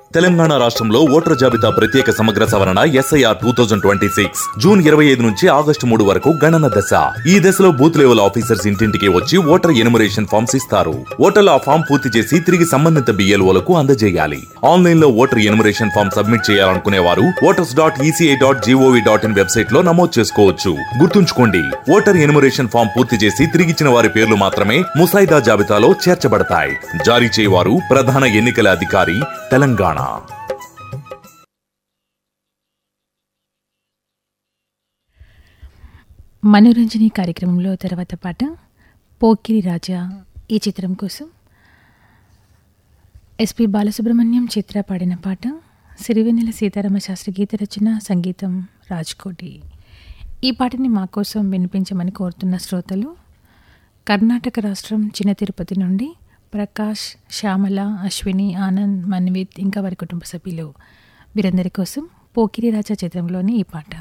తెలంగాణ రాష్ట్రంలో ఓటర్ జాబితా ప్రత్యేక సమగ్ర సవరణ SIR 2026 జూన్ 25 నుంచి ఆగస్టు 3 వరకు గణన దశ. ఈ దశలో బూత్ లెవెల్ ఆఫీసర్స్ ఇంటింటికి వచ్చి ఓటర్ ఎనుమరేషన్ ఫామ్స్ ఇస్తారు. ఓటర్లు ఆ ఫామ్ పూర్తి చేసి తిరిగి సంబంధిత BLOలకు అందజేయాలి. ఆన్లైన్ లో ఓటర్ ఎనుమరేషన్ ఫామ్ సబ్మిట్ చేయాలనుకునే వారు voters.eci.gov.in వెబ్సైట్ లో నమోదు చేసుకోవచ్చు. గుర్తుంచుకోండి, ఓటర్ ఎనుమరేషన్ ఫామ్ పూర్తి చేసి తిరిగిచ్చిన వారి పేర్లు మాత్రమే ముసాయిదా జాబితాలో చేర్చబడతాయి. జారీ చేయవారు ప్రధాన ఎన్నికల అధికారి, తెలంగాణ. మనోరంజని కార్యక్రమంలో తర్వాత పాట పోకిరి రాజా ఈ చిత్రం కోసం SP బాలసుబ్రహ్మణ్యం చిత్ర పాడిన పాట. సిరివెన్నెల సీతారామ శాస్త్రి గీత రచన, సంగీతం రాజ్కోటి. ఈ పాటని మా కోసం వినిపించమని కోరుతున్న శ్రోతలు కర్ణాటక రాష్ట్రం చిన్న తిరుపతి నుండి ప్రకాష్, శ్యామల, అశ్విని, ఆనంద్, మన్విత్ ఇంకా వారి కుటుంబ సభ్యులు. వీరందరి కోసం పోకిరి రాజా చిత్రంలోని ఈ పాట.